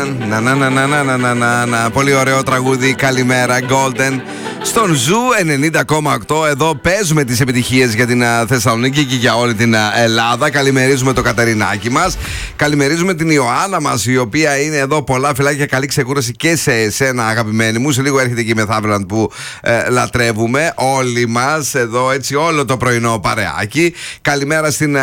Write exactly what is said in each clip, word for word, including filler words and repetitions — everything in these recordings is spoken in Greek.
Να, να, να, να, να, να, να, να. Πολύ ωραίο τραγούδι. Καλημέρα, Golden. Στον Ζου ενενήντα κόμμα οκτώ. Εδώ παίζουμε τις επιτυχίες για την uh, Θεσσαλονίκη και για όλη την uh, Ελλάδα. Καλημερίζουμε το Κατερινάκι μας. Καλημερίζουμε την Ιωάννα μας, η οποία είναι εδώ. Πολλά φιλάκια, καλή ξεκούραση και σε εσένα, αγαπημένη μου. Σε λίγο έρχεται και η Μεθαύραντ που uh, λατρεύουμε όλοι μας. Εδώ έτσι όλο το πρωινό παρεάκι. Καλημέρα στην uh,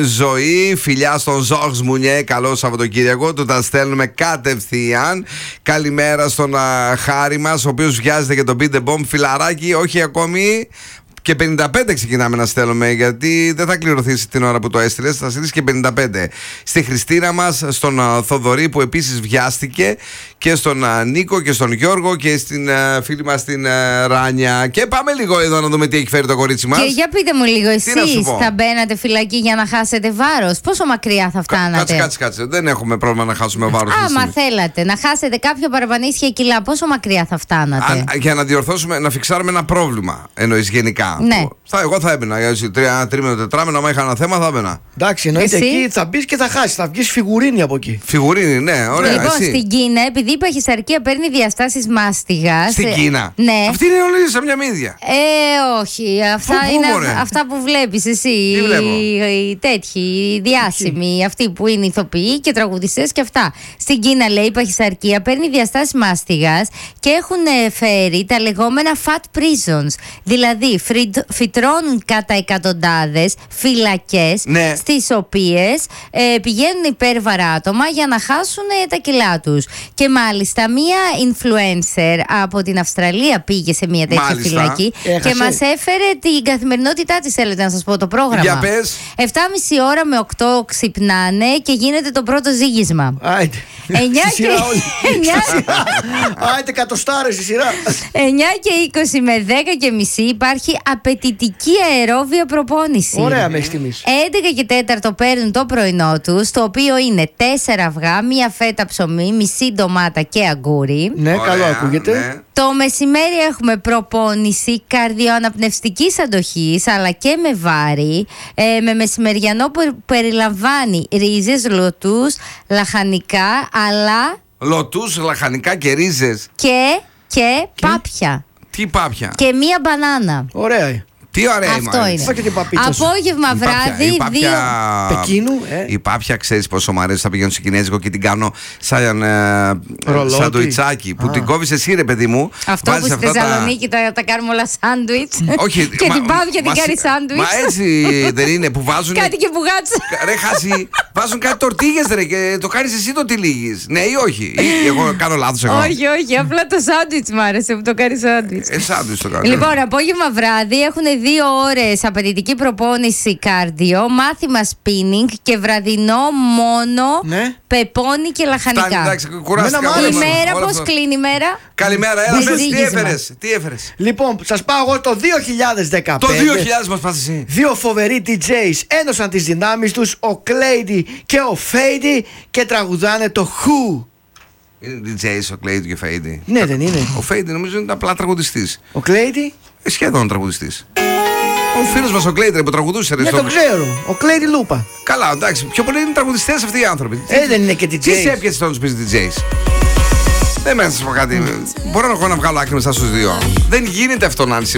Ζωή. Φιλιά στον Ζόρς Μουνιέ. Καλό Σαββατοκύριακο. Του τα στέλνουμε κατευθείαν. Καλημέρα στον uh, Χάρη μας, ο οποίος βιάζεται και τον Beat the Bomb. Φιλαράκι, όχι ακόμη. Και πενήντα πέντε ξεκινάμε να στέλνουμε, γιατί δεν θα κληρωθείς την ώρα που το έστειλες. Θα στείλεις και πενήντα πέντε. Στη Χριστίνα μας, στον uh, Θοδωρή που επίσης βιάστηκε, και στον uh, Νίκο και στον Γιώργο και στην uh, φίλη μας την uh, Ράνια. Και πάμε λίγο εδώ να δούμε τι έχει φέρει το κορίτσι μας. Και για πείτε μου λίγο, εσείς θα μπαίνατε φυλακή για να χάσετε βάρος? Πόσο μακριά θα φτάνατε? Κάτσε, κάτσε, κάτσε. Δεν έχουμε πρόβλημα να χάσουμε βάρος. Άμα θέλατε να χάσετε κάποια παραπανίσια κιλά, πόσο μακριά θα φτάνατε? Α, για να διορθώσουμε, να φιξάρουμε ένα πρόβλημα, εννοείς γενικά? Ναι. Θα, εγώ θα έμπαινα. Τρία, τρίμηνο, τετράμινο, άμα είχα ένα θέμα, θα έμπαινα. Εντάξει, εννοείται. Εσύ? Εκεί θα μπει και θα χάσει. Θα βγει φιγουρίνη από εκεί. Φιγουρίνη, ναι, ωραία. Λοιπόν, εσύ. στην Κίνα, επειδή η παχυσαρκία παίρνει διαστάσεις μάστιγας. Στην Κίνα. Ναι. Αυτή είναι όλη σαν μια μύδια. Ε, όχι. Αυτά Πού, είναι πού, α- αυτά που βλέπεις εσύ. Τι βλέπω? Οι, οι τέτοιοι, οι διάσημοι, αυτοί που είναι ηθοποιοί και τραγουδιστές και αυτά. Στην Κίνα, λέει, η παχυσαρκία παίρνει διαστάσεις μάστιγας και έχουν ε, φέρει τα λεγόμενα fat prisons. Δηλαδή, φριτ- φυτρώνουν κατά εκατοντάδες φυλακές, Ναι. στις οποίες ε, πηγαίνουν υπέρβαρα άτομα για να χάσουν ε, τα κιλά τους. Και μάλιστα μία influencer από την Αυστραλία πήγε σε μία τέτοια Μάλιστα. φυλακή Έχασε. και μας έφερε την καθημερινότητά της, θέλετε να σας πω το πρόγραμμα. Για πες. εφτά και μισή ώρα με οκτώ ξυπνάνε και γίνεται το πρώτο ζύγισμα. Άιντε. Εννιά Στη σειρά και- όλη. εννιά- Στη σειρά. Άιντε κατοστάρες στη σειρά. εννιά και είκοσι με δέκα και μισή υπάρχει απαιτητική αερόβια προπόνηση. Ωραία μέχρι στιγμής. έντεκα και τέταρτο παίρνουν το πρωινό τους, το οποίο είναι τέσσερα αυγά, μία φέτα ψωμί, μισή ντομάτα και αγκούρι. Ναι, Ωραία, καλό ακούγεται. ναι. Το μεσημέρι έχουμε προπόνηση καρδιοαναπνευστικής αντοχής, αλλά και με βάρη, ε, με μεσημεριανό που περιλαμβάνει ρύζες, λωτούς, λαχανικά, αλλά Λωτούς, λαχανικά και ρίζες. και, και πάπια Τι πάπια. και μία μπανάνα. Ωραία. Τι ωραία Αυτό είμαι. είναι. Φάκε την παπίτσα σου. Απόγευμα, Η πάπια- βράδυ, η πάπια- δύο. Πεκίνου, ε. Η πάπια, ξέρεις πόσο μου αρέσει. Θα πηγαίνω στο κινέζικο και την κάνω σαν ε, Ρολότι. σαντουιτσάκι. Που Α. την κόβεις εσύ, ρε παιδί μου. Αυτό Βάζεις που στη αυτά τα- Θεσσαλονίκη τα, τα κάνουμε όλα σάντουιτς. Όχι, και μα- την πάπια την μα- κάνει σάντουιτς. Μα έτσι δεν είναι που βάζουν. Κάτι και μπουγάτσα. Ρε χάσει, βάζουν κάτι τορτίγες ρε και το κάνεις εσύ το τυλίγεις. Ναι ή όχι? Ή εγώ κάνω λάθος εγώ? Όχι, όχι, απλά το σάντουιτς μ' άρεσε που το κάνει σάντουιτς. Ε, σάντουιτς το κάνω. Λοιπόν, απόγευμα βράδυ έχουν δύο ώρες απαιτητική προπόνηση κάρδιο, μάθημα spinning και βραδινό μόνο Ναι. πεπόνι και λαχανικά. Φτάνει, εντάξει, κουράστηκα. Εμένα μ' όλα άρεσε. Η αυτά. μέρα Όλα πώς αυτά. κλείνει η μέρα? Καλημέρα, έλα Με πες, τι ζύγισμα. έφερες, τι έφερες. Λοιπόν, σας πάω εγώ το δύο χιλιάδες δεκαπέντε. Το δύο χιλιάδες μας πας εσύ. Δύο φοβεροί ντι τζέις ένωσαν τις δυνάμεις τους, ο Κλέιντι και ο Φέιντι, και τραγουδάνε το Who. Είναι ντι τζέις ο Κλέιντι και ο Φέιντι. Ναι, δεν είναι. Ο Φέιντι νομίζω είναι απλά τραγουδιστής. Ο Κλέιντι, Ε, σχεδόν τραγουδιστής. Ο φίλος μας ο Κλέιντι που τραγουδούσε. ρε, ναι, στο- το ξέρω. Ο Κλέιντι Λούπα. Καλά, εντάξει, πιο πολύ είναι τραγουδιστές αυτοί οι άνθρωποι. Ε, δεν είναι και ντι Τι τζέις. σε έπιασε να τους πεις ντι τζέις? Δεν μέσα να σου πω κάτι. Μπορώ εγώ να βγάλω άκρη μέσα στους δύο. Δεν γίνεται αυτό να είναι